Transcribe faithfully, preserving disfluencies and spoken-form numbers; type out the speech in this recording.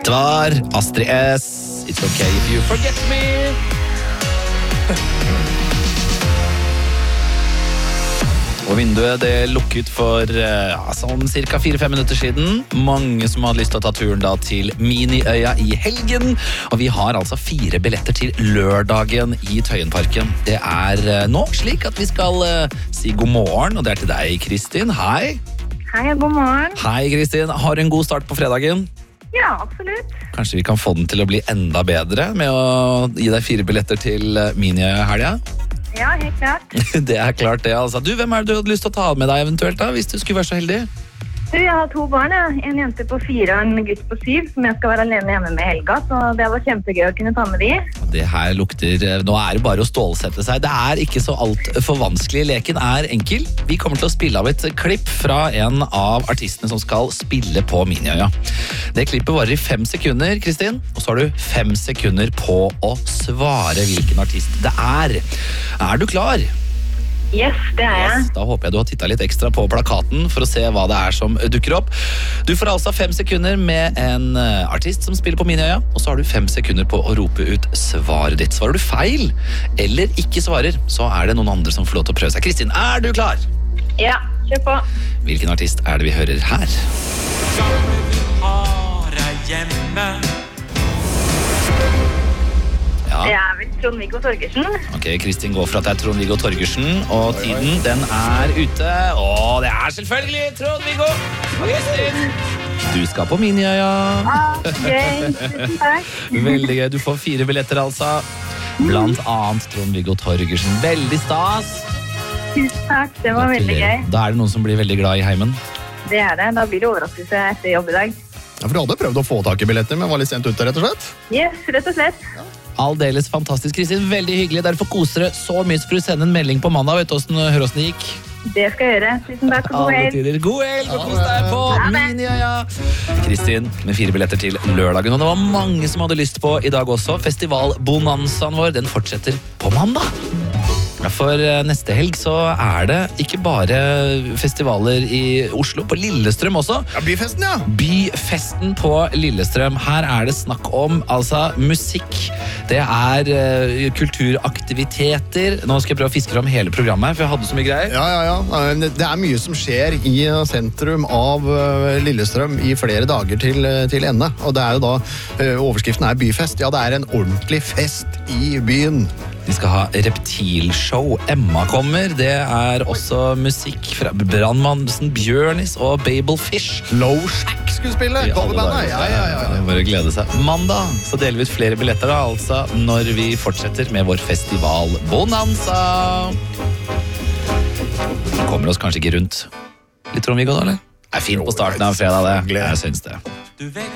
Dette var Astrid S. It's okay if you forget me. Og vinduet det lukket for ja, sånn cirka fire-fem minutter siden. Mange som hadde lyst til å ta turen da til Miniøya i helgen. Og vi har altså fire billetter til lørdagen i Tøyenparken. Det er nå slik at vi skal uh, si god morgen, og det er til deg, Kristin. Hei. Hei, god morgen. Hei, Kristin. Har du en god start på fredagen? Ja, absolutt. Kanskje vi kan få den til å bli enda bedre med å gi deg fire billetter til Miniøya-helga? Ja, helt klart. Det er klart det, altså. Du, hvem er det du hadde lyst til å ta med deg eventuelt da, hvis du skulle være så heldig? Du, jeg har to barn, ja. En jente på fire og en gutt på syv, som jeg skal være alene hjemme med helga, så det var kjempegøy å kunne ta med de. Det her lukter, nå er det bare å stålsette seg. Det er ikke så alt for vanskelig. Leken er enkel. Vi kommer til å spille av et klipp fra en av artistene som skal spille på Miniøya. Det klippet varer i fem sekunder, Kristin, og så har du fem sekunder på å svare hvilken artist det er. Er du klar? Yes, det er jeg. Yes, da håper jeg du har tittet litt ekstra på plakaten for å se hva det er som dukker opp. Du får altså fem sekunder med en artist som spiller på Miniøya, og så har du fem sekunder på å rope ut svaret ditt. Svarer du feil, eller ikke svarer, så er det noen andre som får lov til å prøve seg. Kristin, er du klar? Ja, kjør på. Hvilken artist er det vi hører her? Ja. Det er vel Trond-Viggo Torgersen. Ok, Kristin går for at det er Trond-Viggo Torgersen, og tiden, den er ute. Og det er selvfølgelig Trond-Viggo og Kristin. Du skal på Miniøya. Ah, gøy. Tusen takk. Veldig gøy. Du får fire billetter, altså. Blant annet Trond-Viggo Torgersen. Veldig stas. Tusen takk, det var veldig gøy. Da er det noen som blir veldig glad i heimen. Det er det, da blir det overraskelse etter jobb i dag. Ja, for du hadde prøvd å få tak i billetter, men var litt sent ute, rett og slett? Yes, rett og slett. Ja. Aldeles fantastisk, Kristin. Veldig hyggelig. Derfor koser det så mye for å sende en melding på mandag. Vet du hvordan, hør hvordan det gikk? Det skal jeg gjøre. Tusen takk og god helg. God helg, og kos deg på Miniøya. Kristin med fire billetter til lørdagen. Og det var mange som hadde lyst på i dag også. Festivalbonanzaen vår, den fortsetter på mandag. For neste helg så er det ikke bare festivaler i Oslo, på Lillestrøm også. Ja, Byfesten, ja. Byfesten på Lillestrøm. Her er det snakk om altså musikk. Det er uh, kulturaktiviteter. Nå skal jeg prøve å fiske fram hele programmet, for jeg hadde så mye greier. Ja, ja, ja. Det er mye som skjer i sentrum av Lillestrøm i flere dager til, til ende. Og det er jo da, overskriften er Byfest. Ja, det er en ordentlig fest i byen. De skal ha reptilshow. Emma kommer. Det er også musikk fra Brandmannsen, Bjørnis og Babelfish. Low Shack skulle spille. Ja, Coverbandet. Ja, ja, ja. Det er bare å glede seg. Mandag så deler vi ut flere billetter da, altså når vi fortsetter med vår festival Bonanza. Vi kommer oss kanskje ikke rundt litt, Trond-Viggo, da, eller? Det er fint på starten av fredag, det. Jeg synes det.